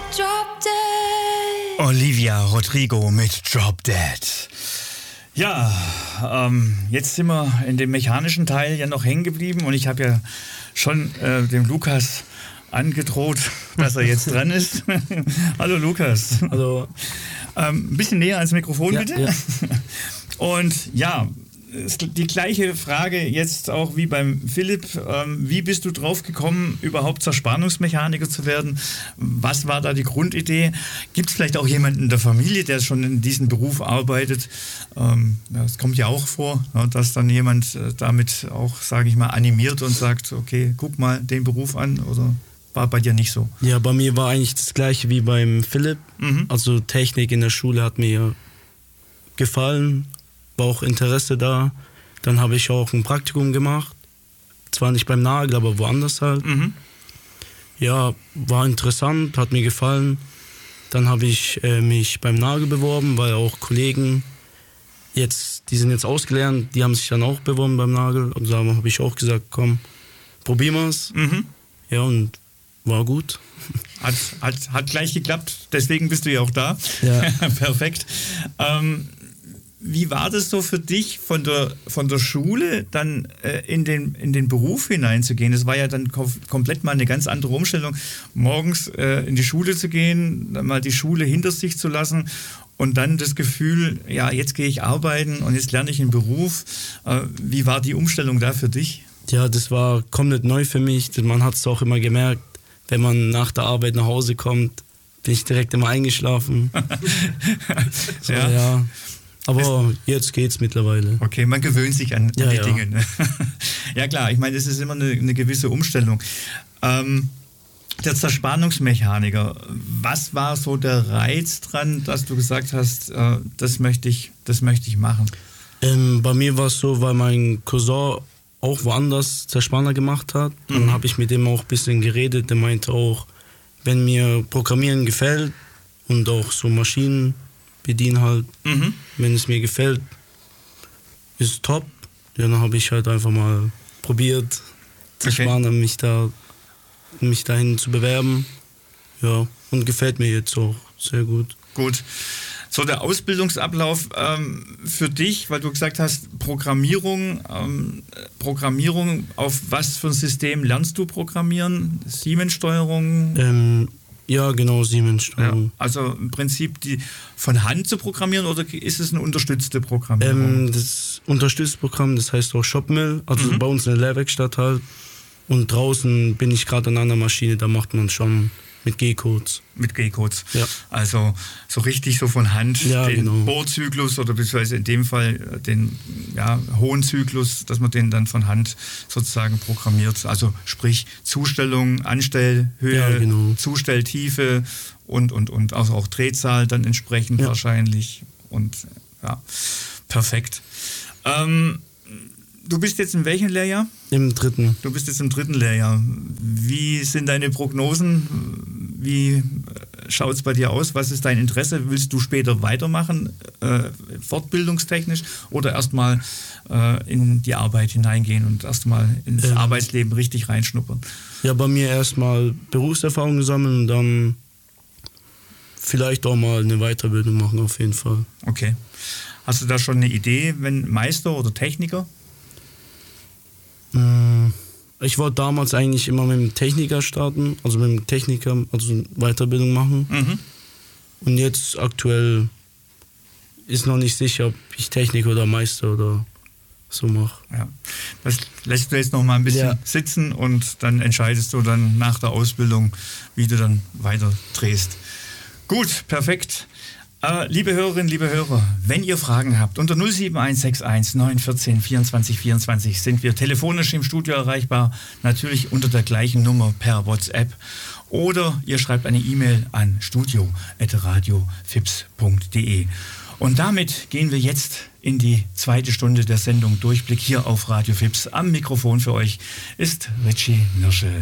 Drop Dead. Olivia Rodrigo mit Drop Dead. Ja, jetzt sind wir in dem mechanischen Teil ja noch hängen geblieben und ich habe ja schon dem Lukas angedroht, dass er jetzt dran ist. Hallo Lukas. Hallo. Ein bisschen näher ans Mikrofon bitte. Ja. Und ja, die gleiche Frage jetzt auch wie beim Philipp. Wie bist du drauf gekommen, überhaupt Zerspannungsmechaniker zu werden? Was war da die Grundidee? Gibt es vielleicht auch jemanden in der Familie, der schon in diesem Beruf arbeitet? Es kommt ja auch vor, dass dann jemand damit auch, sage ich mal, animiert und sagt, okay, guck mal den Beruf an, oder war bei dir nicht so? Ja, bei mir war eigentlich das Gleiche wie beim Philipp. Also Technik in der Schule hat mir gefallen. War auch Interesse da. Dann habe ich auch ein Praktikum gemacht. Zwar nicht beim Nagel, aber woanders halt. Ja, war interessant, hat mir gefallen. Dann habe ich mich beim Nagel beworben, weil auch Kollegen die sind jetzt ausgelernt, die haben sich dann auch beworben beim Nagel. Und da habe ich auch gesagt, komm, probieren wir es. Ja, und war gut. Hat gleich geklappt, deswegen bist du ja auch da. Ja. Perfekt. Wie war das so für dich, von der Schule dann in den Beruf hineinzugehen? Das war ja dann komplett mal eine ganz andere Umstellung, morgens in die Schule zu gehen, dann mal die Schule hinter sich zu lassen und dann das Gefühl, ja, jetzt gehe ich arbeiten und jetzt lerne ich einen Beruf. Wie war die Umstellung da für dich? Ja, das war komplett neu für mich. Man hat es auch immer gemerkt, wenn man nach der Arbeit nach Hause kommt, bin ich direkt immer eingeschlafen. So, ja. Aber jetzt geht's mittlerweile. Okay, man gewöhnt sich an die Dinge. Ne? Ja klar, ich meine, es ist immer eine gewisse Umstellung. Der Zerspannungsmechaniker, was war so der Reiz dran, dass du gesagt hast, das möchte ich machen? Bei mir war es so, weil mein Cousin auch woanders Zerspanner gemacht hat. Dann habe ich mit dem auch ein bisschen geredet. Der meinte auch, wenn mir Programmieren gefällt und auch so Maschinen bedienen halt, wenn es mir gefällt, ist top. Ja, dann habe ich halt einfach mal probiert, Zerspanner, mich dahin zu bewerben. Ja, und gefällt mir jetzt auch sehr gut. Gut. So, der Ausbildungsablauf für dich, weil du gesagt hast, Programmierung, auf was für ein System lernst du programmieren? Siemens-Steuerung? Ja, genau, Siemens-Steuerung. Ja, also im Prinzip die von Hand zu programmieren oder ist es eine unterstützte Programmierung? Das unterstützte Programm, das heißt auch Shopmill, also bei uns in der Lehrwerkstatt halt. Und draußen bin ich gerade an einer Maschine, da macht man schon mit G-Codes. Mit G-Codes. Ja. Also so richtig so von Hand den genau. Bohrzyklus oder beziehungsweise in dem Fall den hohen Zyklus, dass man den dann von Hand sozusagen programmiert. Also sprich Zustellung, Anstellhöhe, Zustelltiefe und also auch Drehzahl dann entsprechend wahrscheinlich. Und ja, perfekt. Du bist jetzt in welchem Lehrjahr? Im 3. Du bist jetzt im 3. Lehrjahr. Wie sind deine Prognosen? Wie schaut es bei dir aus? Was ist dein Interesse? Willst du später weitermachen, fortbildungstechnisch, oder erstmal in die Arbeit hineingehen und erstmal ins Arbeitsleben richtig reinschnuppern? Ja, bei mir erstmal Berufserfahrung sammeln und dann vielleicht auch mal eine Weiterbildung machen, auf jeden Fall. Okay. Hast du da schon eine Idee, wenn Meister oder Techniker? Ich wollte damals eigentlich immer mit dem Techniker starten, also mit dem Techniker, also Weiterbildung machen. Und jetzt aktuell ist noch nicht sicher, ob ich Techniker oder Meister oder so mache. Ja. Das lässt du jetzt noch mal ein bisschen sitzen und dann entscheidest du dann nach der Ausbildung, wie du dann weiter drehst. Gut, perfekt. Liebe Hörerinnen, liebe Hörer, wenn ihr Fragen habt, unter 07161 914 24 24 sind wir telefonisch im Studio erreichbar, natürlich unter der gleichen Nummer per WhatsApp, oder ihr schreibt eine E-Mail an studio@radiofips.de. Und damit gehen wir jetzt in die zweite Stunde der Sendung Durchblick hier auf Radio Fips. Am Mikrofon für euch ist Richie Nirschel.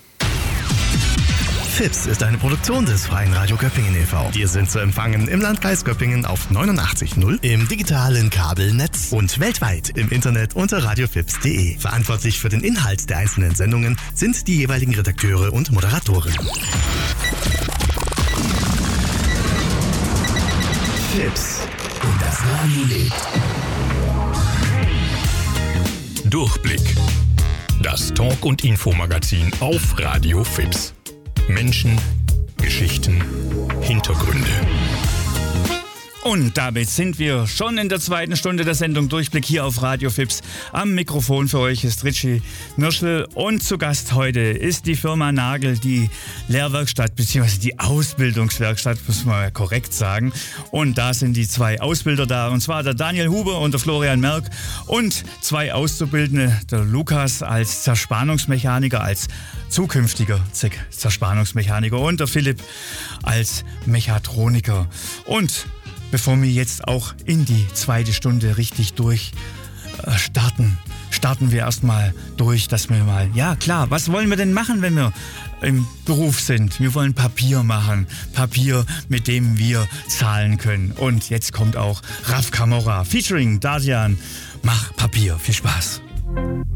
Fips ist eine Produktion des Freien Radio Göppingen e.V. Wir sind zu empfangen im Landkreis Göppingen auf 89.0, im digitalen Kabelnetz und weltweit im Internet unter radiofips.de. Verantwortlich für den Inhalt der einzelnen Sendungen sind die jeweiligen Redakteure und Moderatoren. Fips. Und das Radio lebt. Durchblick. Das Talk- und Infomagazin auf Radio Fips. Menschen, Geschichten, Hintergründe. Und damit sind wir schon in der zweiten Stunde der Sendung Durchblick hier auf Radio Fips. Am Mikrofon für euch ist Richie Nirschl und zu Gast heute ist die Firma Nagel, die Lehrwerkstatt bzw. die Ausbildungswerkstatt, muss man ja korrekt sagen. Und da sind die zwei Ausbilder da, und zwar der Daniel Huber und der Florian Merck und zwei Auszubildende, der Lukas als Zerspannungsmechaniker, als zukünftiger Zerspannungsmechaniker und der Philipp als Mechatroniker. Und bevor wir jetzt auch in die zweite Stunde richtig starten wir erstmal durch, dass wir mal, ja klar, was wollen wir denn machen, wenn wir im Beruf sind? Wir wollen Papier machen, Papier, mit dem wir zahlen können. Und jetzt kommt auch Raf Camora featuring Dardian. Mach Papier, viel Spaß.